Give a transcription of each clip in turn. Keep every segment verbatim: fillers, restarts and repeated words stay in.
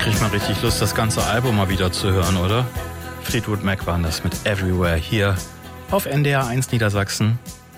Kriegt man richtig Lust, das ganze Album mal wieder zu hören, oder? Fleetwood Mac waren das mit Everywhere hier auf N D R eins Niedersachsen.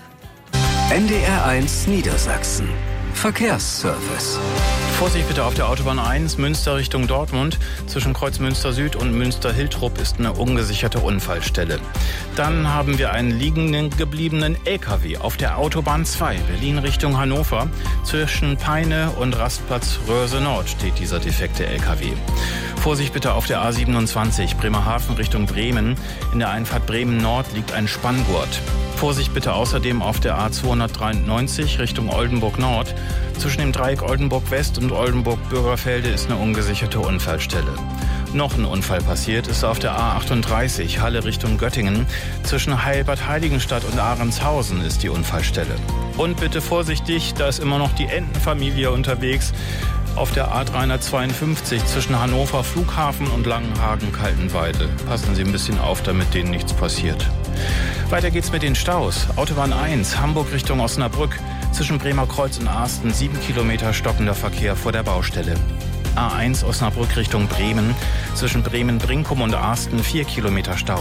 N D R eins Niedersachsen. Verkehrsservice. Vorsicht bitte auf der Autobahn eins, Münster Richtung Dortmund. Zwischen Kreuz Münster Süd und Münster-Hiltrup ist eine ungesicherte Unfallstelle. Dann haben wir einen liegenden gebliebenen L K W auf der Autobahn zwei, Berlin Richtung Hannover. Zwischen Peine und Rastplatz Röhrse Nord steht dieser defekte L K W. Vorsicht bitte auf der A siebenundzwanzig, Bremerhaven Richtung Bremen. In der Einfahrt Bremen Nord liegt ein Spanngurt. Vorsicht bitte außerdem auf der A zweihundertdreiundneunzig Richtung Oldenburg Nord. Zwischen dem Dreieck Oldenburg West und Oldenburg Bürgerfelde ist eine ungesicherte Unfallstelle. Noch ein Unfall passiert ist auf der A achtunddreißig, Halle Richtung Göttingen. Zwischen Heilbad Heiligenstadt und Ahrenshausen ist die Unfallstelle. Und bitte vorsichtig, da ist immer noch die Entenfamilie unterwegs. Auf der A dreihundertzweiundfünfzig zwischen Hannover Flughafen und Langenhagen-Kaltenweide. Passen Sie ein bisschen auf, damit denen nichts passiert. Weiter geht's mit den Staus. Autobahn eins, Hamburg Richtung Osnabrück. Zwischen Bremerkreuz und Asten sieben Kilometer stockender Verkehr vor der Baustelle. A eins Osnabrück Richtung Bremen. Zwischen Bremen-Brinkum und Asten vier Kilometer Stau.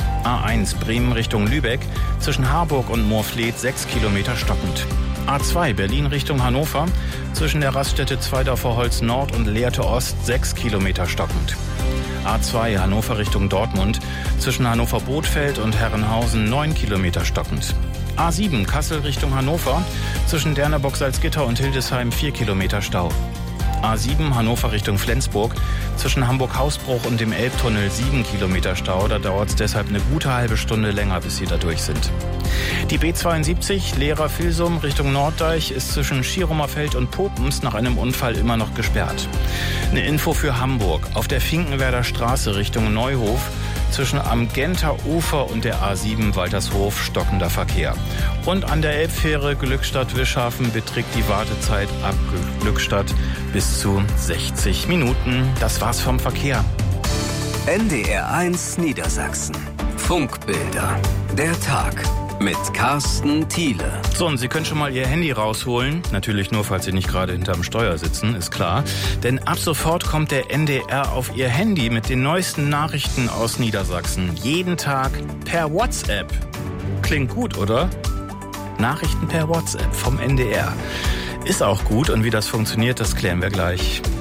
A eins Bremen Richtung Lübeck. Zwischen Harburg und Moorfleet sechs Kilometer stockend. A zwei Berlin Richtung Hannover. Zwischen der Raststätte Zweidorfer Holz Nord und Lehrte Ost sechs Kilometer stockend. A zwei Hannover Richtung Dortmund. Zwischen Hannover Bothfeld und Herrenhausen neun Kilometer stockend. A sieben Kassel Richtung Hannover. Zwischen Derneburg Salzgitter und Hildesheim vier Kilometer Stau. A sieben Hannover Richtung Flensburg. Zwischen Hamburg-Hausbruch und dem Elbtunnel sieben Kilometer Stau. Da dauert es deshalb eine gute halbe Stunde länger, bis Sie da durch sind. Die B zweiundsiebzig Lehrer-Vilsum Richtung Norddeich ist zwischen Schierumerfeld und Popens nach einem Unfall immer noch gesperrt. Eine Info für Hamburg. Auf der Finkenwerder Straße Richtung Neuhof zwischen am Genter Ufer und der A sieben Waltershof stockender Verkehr. Und an der Elbfähre Glückstadt-Wischhafen beträgt die Wartezeit ab Glückstadt bis zu sechzig Minuten. Das war's vom Verkehr. N D R eins Niedersachsen. Funkbilder. Der Tag. Mit Carsten Thiele. So, und Sie können schon mal Ihr Handy rausholen. Natürlich nur, falls Sie nicht gerade hinterm Steuer sitzen, ist klar. Denn ab sofort kommt der N D R auf Ihr Handy mit den neuesten Nachrichten aus Niedersachsen. Jeden Tag per WhatsApp. Klingt gut, oder? Nachrichten per WhatsApp vom N D R. Ist auch gut. Und wie das funktioniert, das klären wir gleich.